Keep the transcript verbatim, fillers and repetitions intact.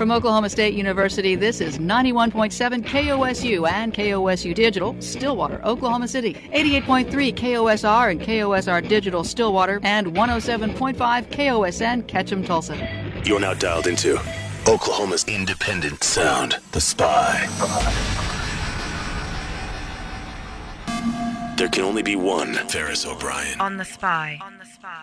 From Oklahoma State University, this is ninety-one point seven K O S U and K O S U Digital, Stillwater, Oklahoma City. eighty-eight point three K O S R and K O S R Digital, Stillwater. And one oh seven point five K O S N, Ketchum, Tulsa. You're now dialed into Oklahoma's independent sound, The Spy. There can only be one Ferris O'Brien. On The Spy. On The Spy.